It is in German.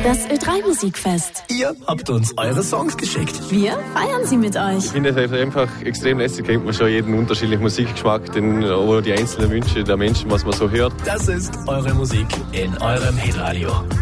Das Ö3 Musikfest. Ihr habt uns eure Songs geschickt. Wir feiern sie mit euch. Ich finde es einfach extrem lässig, kennt man schon jeden unterschiedlichen Musikgeschmack, die einzelnen Wünsche der Menschen, was man so hört. Das ist eure Musik in eurem Hitradio.